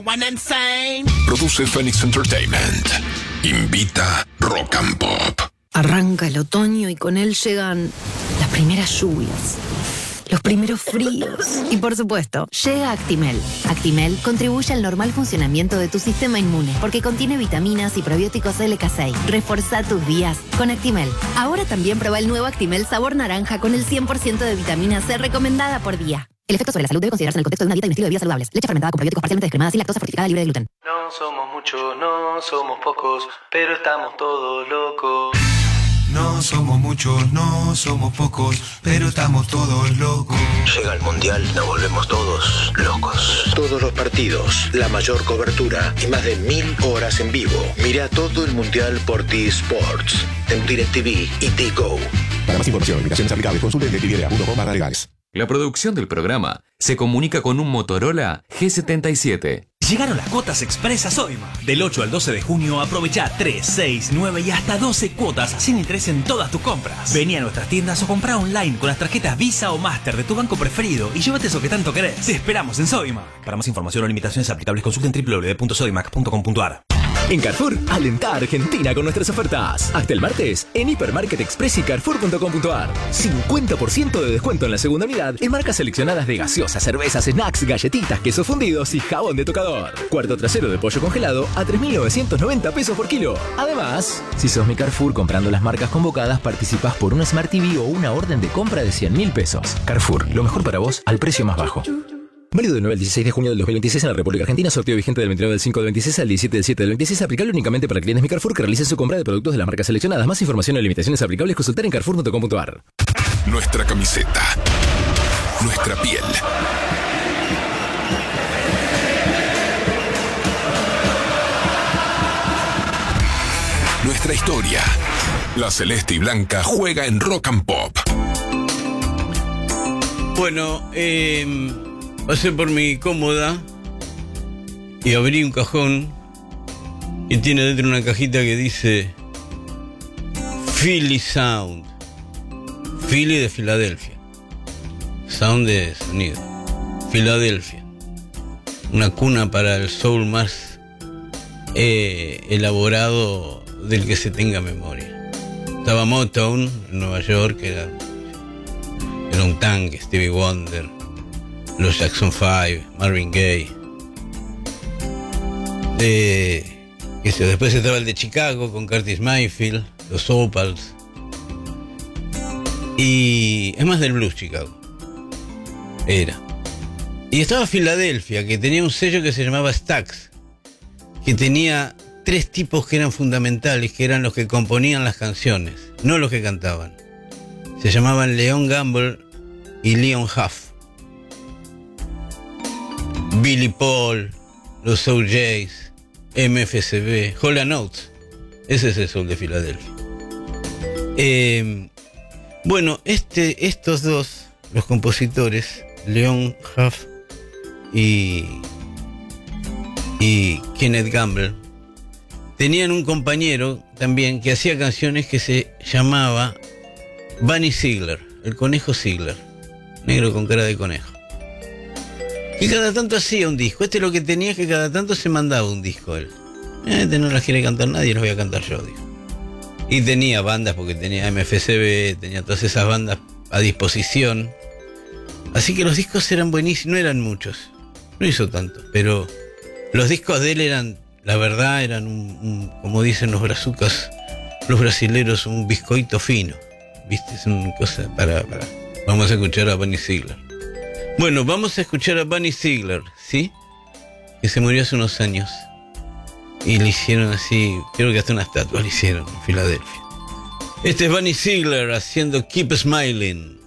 Produce Phoenix Entertainment. Invita Rock and Pop. Arranca el otoño y con él llegan las primeras lluvias, los primeros fríos y, por supuesto, llega Actimel. Actimel contribuye al normal funcionamiento de tu sistema inmune porque contiene vitaminas y probióticos LK6. Reforzá tus días con Actimel. Ahora también prueba el nuevo Actimel sabor naranja con el 100% de vitamina C recomendada por día. El efecto sobre la salud debe considerarse en el contexto de una dieta y un estilo de vida saludables. Leche fermentada con probióticos parcialmente descremada sin lactosa, fortificada, libre de gluten. No somos muchos, no somos pocos, pero estamos todos locos. No somos muchos, no somos pocos, pero estamos todos locos. Llega el Mundial, nos volvemos todos locos. Todos los partidos, la mayor cobertura y más de 1000 horas en vivo. Mira todo el Mundial por T-Sports, en DirecTV y T-Go. Para más información, invitaciones aplicables, consulte directv.com/legales. La producción del programa se comunica con un Motorola G77. Llegaron las cuotas express a Sodimac. Del 8 al 12 de junio aprovecha 3, 6, 9 y hasta 12 cuotas sin interés en todas tus compras. Vení a nuestras tiendas o comprá online con las tarjetas Visa o Master de tu banco preferido y llévate eso que tanto querés. Te esperamos en Sodimac. Para más información o limitaciones aplicables consulten www.sodimac.com.ar. En Carrefour, alentá a Argentina con nuestras ofertas. Hasta el martes, en Hipermarket Express y Carrefour.com.ar. 50% de descuento en la segunda unidad en marcas seleccionadas de gaseosas, cervezas, snacks, galletitas, quesos fundidos y jabón de tocador. Cuarto trasero de pollo congelado a 3.990 pesos por kilo. Además, si sos mi Carrefour comprando las marcas convocadas, participás por una Smart TV o una orden de compra de 100.000 pesos. Carrefour, lo mejor para vos al precio más bajo. Válido del 9 al 16 de junio del 2026 en la República Argentina. Sorteo vigente del 29 del 5 del 26 al 17 del 7 del 26. Aplicable únicamente para clientes Mi Carrefour que realicen su compra de productos de las marcas seleccionadas. Más información y limitaciones aplicables consultar en carrefour.com.ar. Nuestra camiseta. Nuestra piel. Nuestra historia. La celeste y blanca juega en Rock and Pop. Bueno, pasé por mi cómoda y abrí un cajón y tiene dentro una cajita que dice Philly Sound. Philly de Filadelfia. Sound de sonido. Filadelfia. Una cuna para el soul más elaborado del que se tenga memoria. Estaba Motown en Nueva York, que era un tanque, Stevie Wonder, los Jackson 5, Marvin Gaye. Después estaba el de Chicago con Curtis Mayfield, los Opals. Y es más del blues Chicago. Era. Y estaba Filadelfia, que tenía un sello que se llamaba Stax, que tenía 3 tipos que eran fundamentales, que eran los que componían las canciones, no los que cantaban. Se llamaban Leon Gamble y Leon Huff. Billy Paul, los OJs, MFCB, Hall & Oates. Ese es el soul de Filadelfia. Bueno, estos dos, los compositores, Leon Huff y Kenneth Gamble, tenían un compañero también que hacía canciones que se llamaba Bunny Ziegler, el conejo Ziegler, negro con cara de conejo. Y cada tanto hacía un disco. Lo que tenía es que cada tanto se mandaba un disco él. No las quiere cantar nadie, los voy a cantar yo, dijo. Y tenía bandas, porque tenía MFCB, tenía todas esas bandas a disposición. Así que los discos eran buenísimos, no eran muchos. No hizo tanto, pero los discos de él eran, la verdad, eran como dicen los brazucas, los brasileros, un biscoito fino. ¿Viste? Es una cosa para. Vamos a escuchar a Bunny Ziegler. Bueno, vamos a escuchar a Bunny Ziegler, ¿sí? Que se murió hace unos años. Y le hicieron así, creo que hasta una estatua le hicieron en Filadelfia. Este es Bunny Ziegler haciendo Keep Smiling.